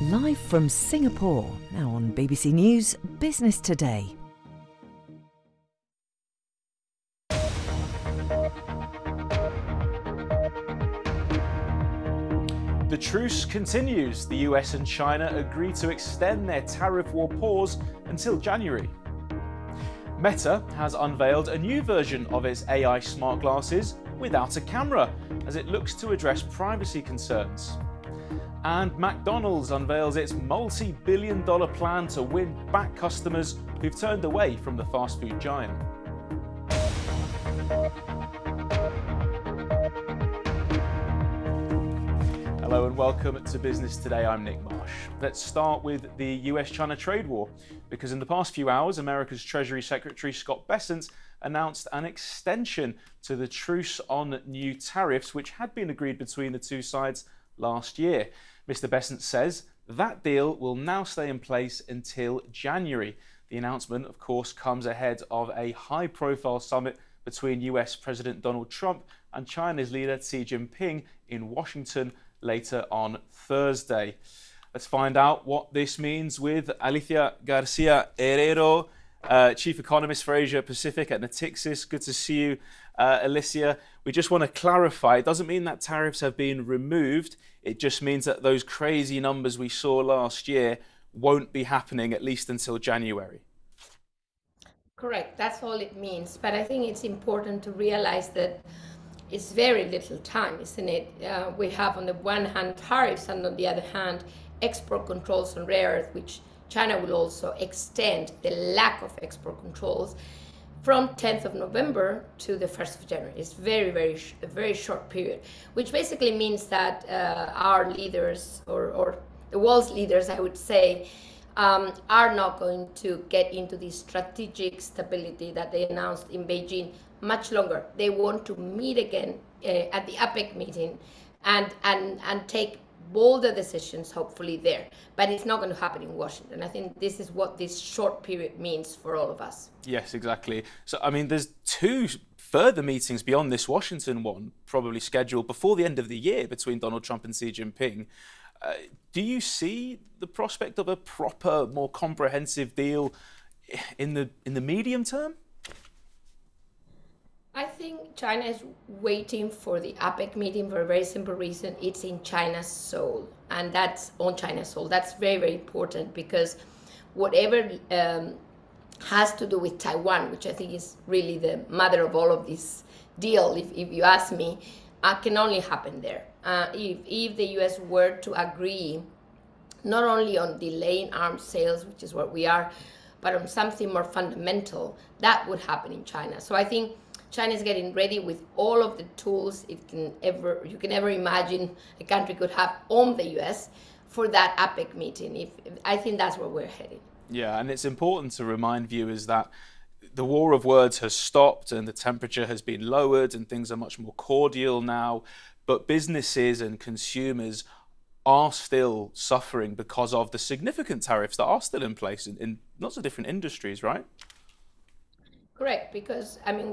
Live from Singapore, now on BBC News Business Today. The truce continues. The US and China agree to extend their tariff war pause until January. Meta has unveiled a new version of its AI smart glasses without a camera, as it looks to address privacy concerns. And McDonald's unveils its multi-billion-dollar plan to win back customers who've turned away from the fast food giant. Hello and welcome to Business Today. I'm Nick Marsh. Let's start with the US-China trade war, because in the past few hours, America's Treasury Secretary Scott Bessent announced an extension to the truce on new tariffs, which had been agreed between the two sides last year. Mr. Bessent says that deal will now stay in place until January. The announcement, of course, comes ahead of a high-profile summit between US President Donald Trump and China's leader Xi Jinping in Washington later on Thursday. Let's find out what this means with Alicia Garcia Herrero, Chief Economist for Asia Pacific at Natixis. Good to see you, Alicia. We just want to clarify, it doesn't mean that tariffs have been removed. It just means that those crazy numbers we saw last year won't be happening, at least until January. Correct, that's all it means. But I think it's important to realize that it's very little time, isn't it? We have on the one hand tariffs and on the other hand export controls on rare earth, which China will also extend the lack of export controls from 10th of November to the 1st of January. It's a very short period, which basically means that our leaders, or the world's leaders, I would say, are not going to get into the strategic stability that they announced in Beijing much longer. They want to meet again at the APEC meeting and take bolder decisions, hopefully there. But it's not going to happen in Washington. I think this is what this short period means for all of us. Yes, exactly. So, I mean, there's two further meetings beyond this Washington one probably scheduled before the end of the year between Donald Trump and Xi Jinping. Do you see the prospect of a proper, more comprehensive deal in the medium term? I think China is waiting for the APEC meeting for a very simple reason. It's in China's soul, and that's on China's soul. That's very, very important, because whatever has to do with Taiwan, which I think is really the mother of all of this deal, if you ask me, can only happen there. If the US were to agree not only on delaying arms sales, which is what we are, but on something more fundamental, that would happen in China. So I think China is getting ready with all of the tools you can ever imagine a country could have on the US for that APEC meeting. I think that's where we're heading. Yeah, and it's important to remind viewers that the war of words has stopped and the temperature has been lowered and things are much more cordial now, but businesses and consumers are still suffering because of the significant tariffs that are still in place in lots of different industries, right? Correct, because I mean,